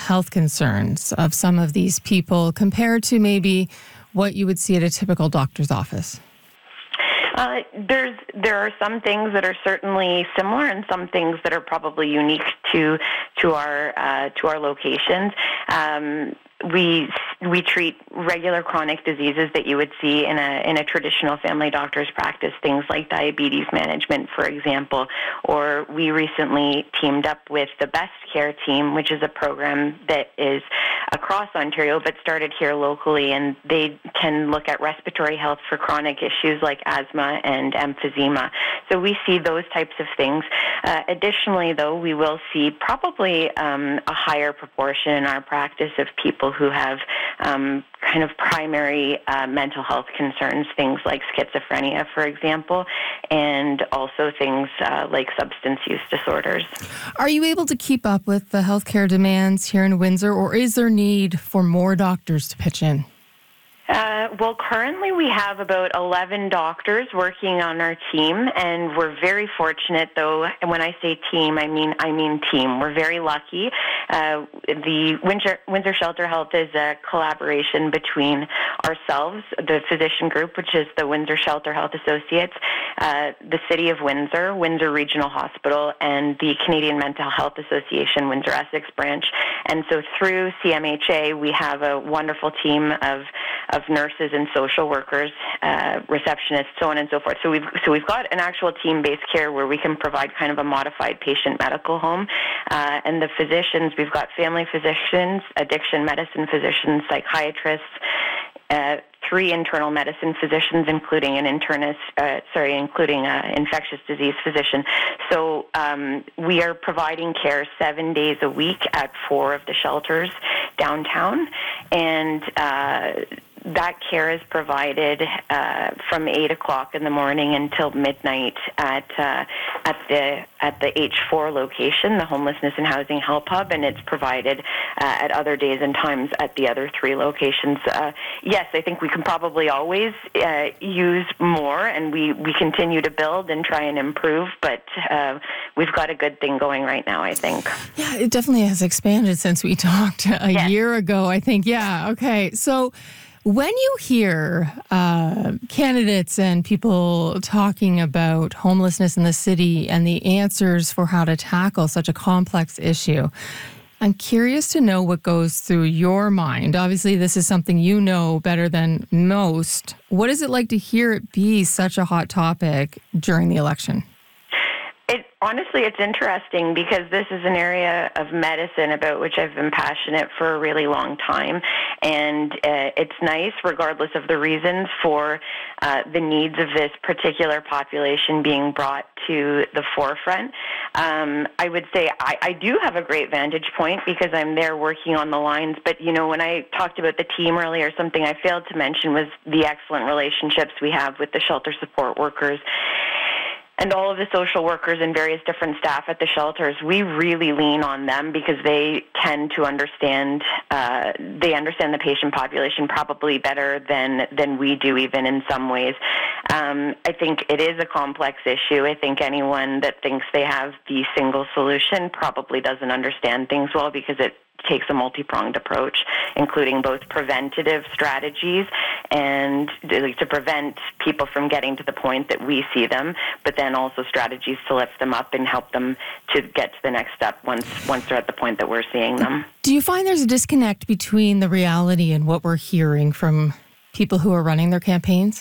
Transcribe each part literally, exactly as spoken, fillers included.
health concerns of some of these people compared to maybe what you would see at a typical doctor's office? Uh, there's there are some things that are certainly similar, and some things that are probably unique to to our uh, to our locations. Um, we we treat regular chronic diseases that you would see in a in a traditional family doctor's practice, things like diabetes management, for example. Or we recently teamed up with the Best Care Team, which is a program that is across Ontario but started here locally, and they can look at respiratory health for chronic issues like asthma and emphysema. So we see those types of things. Uh, additionally, though, we will see probably um, a higher proportion in our practice of people who have um, kind of primary uh, mental health concerns, things like schizophrenia, for example, and also things uh, like substance use disorders. Are you able to keep up with the healthcare demands here in Windsor, or is there need for more doctors to pitch in? Uh, well, currently we have about eleven doctors working on our team, and we're very fortunate, though, and when I say team, I mean I mean team. We're very lucky. Uh, the Windsor, Windsor Shelter Health is a collaboration between ourselves, the physician group, which is the Windsor Shelter Health Associates, uh, the City of Windsor, Windsor Regional Hospital, and the Canadian Mental Health Association, Windsor Essex branch. And so through C M H A, we have a wonderful team of of nurses and social workers, uh, receptionists, so on and so forth. So we've so we've got an actual team-based care where we can provide kind of a modified patient medical home. Uh, and the physicians, we've got family physicians, addiction medicine physicians, psychiatrists, uh, three internal medicine physicians, including an internist, uh, sorry, including an infectious disease physician. So um, we are providing care seven days a week at four of the shelters downtown, and uh, that care is provided uh, from eight o'clock in the morning until midnight at uh, at the at the H four location, the Homelessness and Housing Help Hub, and it's provided uh, at other days and times at the other three locations. Uh, yes, I think we can probably always uh, use more, and we, we continue to build and try and improve, but uh, we've got a good thing going right now, I think. Yeah, it definitely has expanded since we talked a yes. year ago, I think. Yeah, okay. So when you hear uh, candidates and people talking about homelessness in the city and the answers for how to tackle such a complex issue, I'm curious to know what goes through your mind. Obviously, this is something you know better than most. What is it like to hear it be such a hot topic during the election? It, honestly, it's interesting because this is an area of medicine about which I've been passionate for a really long time. And uh, it's nice, regardless of the reasons, for uh, the needs of this particular population being brought to the forefront. Um, I would say I, I do have a great vantage point because I'm there working on the lines. But, you know, when I talked about the team earlier, something I failed to mention was the excellent relationships we have with the shelter support workers and all of the social workers and various different staff at the shelters. We really lean on them because they tend to understand, uh, they understand the patient population probably better than, than we do, even in some ways. Um, I think it is a complex issue. I think anyone that thinks they have the single solution probably doesn't understand things well because it takes a multi-pronged approach, including both preventative strategies and to prevent people from getting to the point that we see them, but then also strategies to lift them up and help them to get to the next step once once they're at the point that we're seeing them. Do you find there's a disconnect between the reality and what we're hearing from people who are running their campaigns?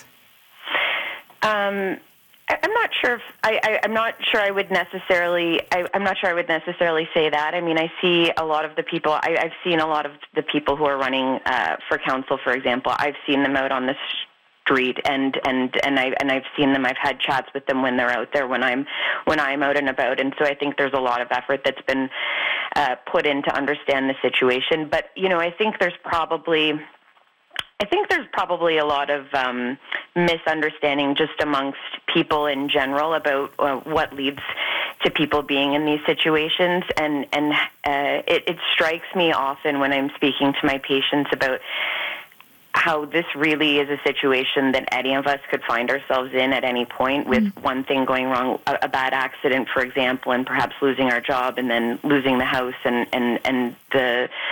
Um, I'm not sure if I, I, I'm not sure I would necessarily. I, I'm not sure I would necessarily say that. I mean, I see a lot of the people. I, I've seen a lot of the people who are running uh, for council, for example. I've seen them out on the street, and and and I and I've seen them. I've had chats with them when they're out there, when I'm when I'm out and about. And so I think there's a lot of effort that's been uh, put in to understand the situation. But you know, I think there's probably. I think there's probably a lot of um, misunderstanding just amongst people in general about uh, what leads to people being in these situations. And, and uh, it, it strikes me often when I'm speaking to my patients about how this really is a situation that any of us could find ourselves in at any point with mm. one thing going wrong, a, a bad accident, for example, and perhaps losing our job and then losing the house and, and, and the